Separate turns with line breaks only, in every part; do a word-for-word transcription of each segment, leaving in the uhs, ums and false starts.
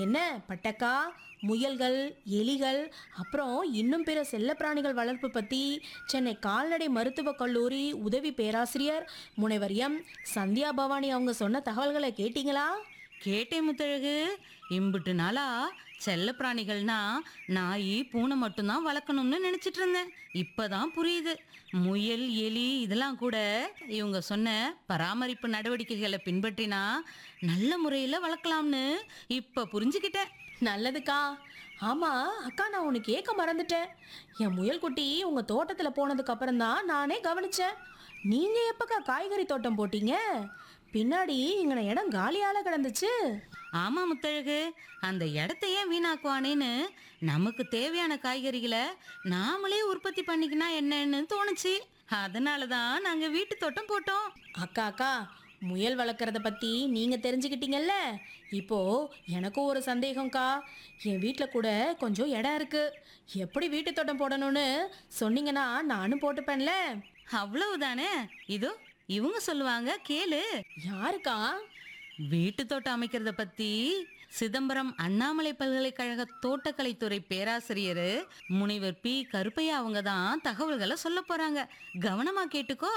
என்ன பட்டக்கா, முயல்கள், எலிகள், அப்புறம் இன்னும் பிற செல்லப்பிராணிகள் வளர்ப்பு பத்தி சென்னை கால்நடை மருத்துவக் கல்லூரி உதவி பேராசிரியர் முனைவர் எம் சந்தியா பவானி அவங்க சொன்ன தகவல்களை கேட்டீங்களா?
கேட்டேன் முத்தழகு. இம்புட்டு நாளா செல்ல பிராணிகள்னா நாய் பூனை மட்டும்தான் வளர்க்கணும்னு நினைச்சிட்டு இருந்தேன். இப்பதான் புரியுது. முயல், எலி இதெல்லாம் கூட இவங்க சொன்ன பராமரிப்பு நடவடிக்கைகளை பின்பற்றினா நல்ல முறையில் வளர்க்கலாம்னு இப்ப புரிஞ்சுக்கிட்டேன்.
நல்லதுக்கா. ஆமா அக்கா, நான் உனக்கு கேட்க மறந்துட்டேன். என் முயல் குட்டி உங்க தோட்டத்துல போனதுக்கு அப்புறம் தான் நானே கவனிச்சேன். நீங்க எப்பக்கா காய்கறி தோட்டம் போட்டீங்க? பின்னாடி இங்கன இடம் காலியால கிடந்துச்சு.
ஆமா முத்தழகு, அந்த இடத்த ஏன் வீணாக்குவானேன்னு நமக்கு தேவையான காய்கறிகளை நாமளே உற்பத்தி பண்ணிக்கினா என்னன்னு தோணுச்சு. அதனால தான் நாங்க வீட்டு தோட்டம் போட்டோம்.
அக்கா அக்கா, முயல் வளர்க்குறத பற்றி நீங்கள் தெரிஞ்சுக்கிட்டீங்கல்ல. இப்போ எனக்கும் ஒரு சந்தேகம்க்கா. என் வீட்டில் கூட கொஞ்சம் இடம் இருக்கு. எப்படி வீட்டு தோட்டம் போடணும்னு சொன்னீங்கன்னா நானும் போட்டுப்பேன்ல.
அவ்வளவுதானே. இதோ இவங்க சொல்லுவாங்க, கேளு.
யாருக்கா?
வீட்டு தோட்டம் அமைக்கிறத பத்தி சிதம்பரம் அண்ணாமலை பல்கலைக்கழக தோட்டக்கலைத்துறை பேராசிரியர் முனைவர் பி கருப்பையா அவங்க தான் தகவல்களை சொல்ல போறாங்க. கவனமா கேட்டுக்கோ.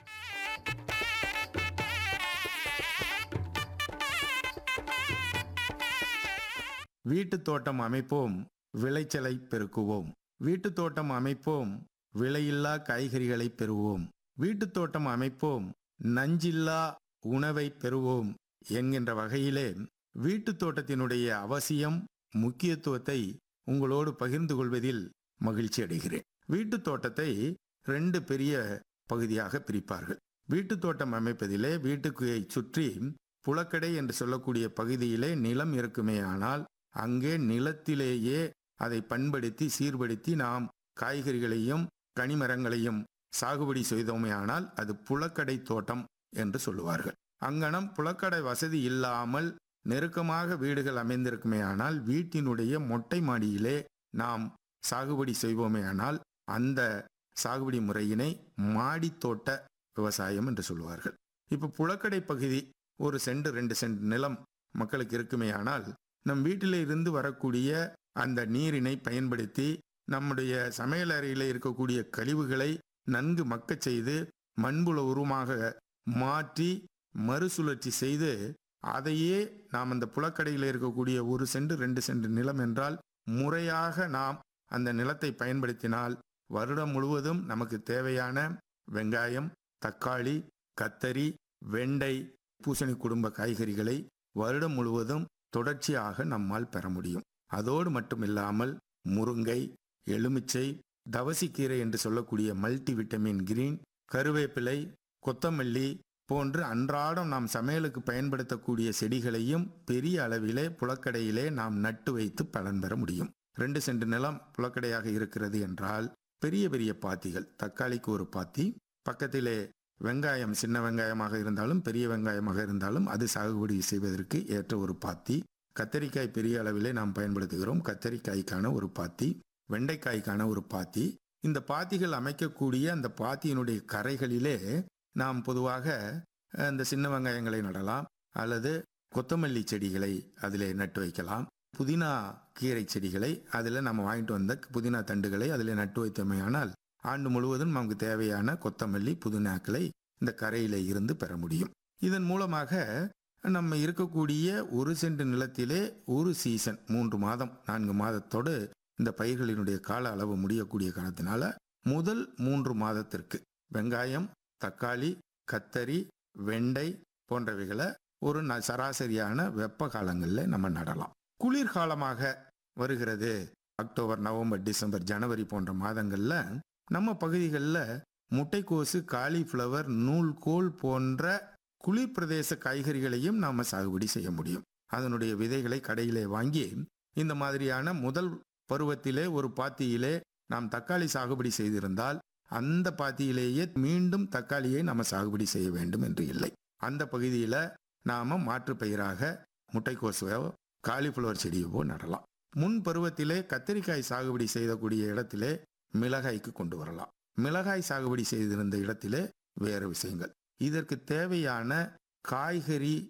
வீட்டு தோட்டம் அமைப்போம், விளைச்சலை பெருக்குவோம். வீட்டு தோட்டம் அமைப்போம், விலையில்லா காய்கறிகளை பெறுவோம். வீட்டு தோட்டம் அமைப்போம், நஞ்சில்லா உணவை பெறுவோம் என்கின்ற வகையிலே வீட்டு தோட்டத்தினுடைய அவசியம், முக்கியத்துவத்தை உங்களோடு பகிர்ந்து கொள்வதில் மகிழ்ச்சி அடைகிறேன். வீட்டு தோட்டத்தை ரெண்டு பெரிய பகுதியாக பிரிப்பார்கள். வீட்டு தோட்டம் அமைப்பதிலே வீட்டுக்கு சுற்றி புலக்கடை என்று சொல்லக்கூடிய பகுதியிலே நிலம் இருக்குமே ஆனால் அங்கே நிலத்திலேயே அதை பண்படுத்தி சீர்படுத்தி நாம் காய்கறிகளையும் கனிமரங்களையும் சாகுபடி செய்தோமே ஆனால் அது புலக்கடை தோட்டம் என்று சொல்லுவார்கள். அங்கனம் புலக்கடை வசதி இல்லாமல் நெருக்கமாக வீடுகள் அமைந்திருக்குமே ஆனால் வீட்டினுடைய மொட்டை மாடியிலே நாம் சாகுபடி செய்வோமே ஆனால் அந்த சாகுபடி முறையினை மாடி தோட்ட விவசாயம் என்று சொல்லுவார்கள். இப்போ புலக்கடை பகுதி ஒரு சென்ட் ரெண்டு சென்ட் நிலம் மக்களுக்கு இருக்குமே ஆனால் நம் வீட்டிலே இருந்து வரக்கூடிய அந்த நீரினை பயன்படுத்தி நம்முடைய சமையல் அறையில் இருக்கக்கூடிய கழிவுகளை நன்கு மக்கச் செய்து மண்புல உருமாக மாற்றி மறுசுழற்சி செய்து அதையே நாம் அந்த புலக்கடையில் இருக்கக்கூடிய ஒரு சென்ட் ரெண்டு சென்ட் நிலம் என்றால் முறையாக நாம் அந்த நிலத்தை பயன்படுத்தினால் வருடம் முழுவதும் நமக்கு தேவையான வெங்காயம், தக்காளி, கத்தரி, வெண்டை, பூசணி குடும்ப காய்கறிகளை வருடம் முழுவதும் தொடர்ச்சியாக நம்மால் பெற முடியும். அதோடு மட்டுமில்லாமல் முருங்கை, எலுமிச்சை, தவசிக்கீரை என்று சொல்லக்கூடிய மல்டி விட்டமின் கிரீன், கருவேப்பிலை, கொத்தமல்லி போன்று அன்றாடம் நாம் சமையலுக்கு பயன்படுத்தக்கூடிய செடிகளையும் பெரிய அளவிலே புலக்கடையிலே நாம் நட்டு வைத்து பலன் பெற முடியும். ரெண்டு சென்ட் நிலம் புலக்கடையாக இருக்கிறது என்றால் பெரிய பெரிய பாத்திகள், தக்காளிக்கு ஒரு பாத்தி, பக்கத்திலே வெங்காயம் சின்ன வெங்காயமாக இருந்தாலும் பெரிய வெங்காயமாக இருந்தாலும் அது சாகுபடி செய்வதற்கு ஏற்ற ஒரு பாத்தி, கத்தரிக்காய் பெரிய அளவிலே நாம் பயன்படுத்துகிறோம், கத்தரிக்காய்க்கான ஒரு பாத்தி, வெண்டைக்காய்க்கான ஒரு பாத்தி. இந்த பாத்திகள் அமைக்கக்கூடிய அந்த பாத்தியினுடைய கரைகளிலே நாம் பொதுவாக இந்த சின்ன வெங்காயங்களை நடலாம் அல்லது கொத்தமல்லி செடிகளை அதிலே நட்டு வைக்கலாம். புதினா கீரை செடிகளை அதில் நம்ம வாங்கிட்டு வந்த புதினா தண்டுகளை அதில் நட்டு வைத்தோமையானால் ஆண்டு முழுவதும் நமக்கு தேவையான கொத்தமல்லி புதினாக்களை இந்த கரையில இருந்து பெற முடியும். இதன் மூலமாக நம்ம இருக்கக்கூடிய ஒரு சென்ட் நிலத்திலே ஒரு சீசன் மூன்று மாதம் நான்கு மாதத்தோடு இந்த பயிர்களினுடைய கால அளவு முடியக்கூடிய காரணத்தினால முதல் மூன்று மாதத்திற்கு வெங்காயம், தக்காளி, கத்தரி, வெண்டை போன்றவைகளை ஒரு சராசரியான வெப்ப காலங்களில் நம்ம நடலாம். குளிர்காலமாக வருகிறது அக்டோபர், நவம்பர், டிசம்பர், ஜனவரி போன்ற மாதங்கள்ல நம்ம பகுதிகளில் முட்டைக்கோசு, காலிஃப்ளவர், நூல்கோல் போன்ற குளிர் பிரதேச காய்கறிகளையும் நாம் சாகுபடி செய்ய முடியும். அதனுடைய விதைகளை கடையிலே வாங்கி இந்த மாதிரியான முதல் பருவத்திலே ஒரு பாத்தியிலே நாம் தக்காளி சாகுபடி செய்திருந்தால் அந்த பாத்தியிலேயே மீண்டும் தக்காளியை நம்ம சாகுபடி செய்ய வேண்டும் என்று இல்லை. அந்த பகுதியில் நாம மாற்று பயிராக முட்டைக்கோசுவோ காலிஃப்ளவர் செடியவோ நடலாம். முன் பருவத்திலே கத்தரிக்காய் சாகுபடி செய்யக்கூடிய இடத்திலே மிளகாய்க்கு கொண்டு வரலாம். மிளகாய் சாகுபடி செய்திருந்த இடத்திலே வேறு விஷயங்கள். இதற்கு தேவையான காய்கறி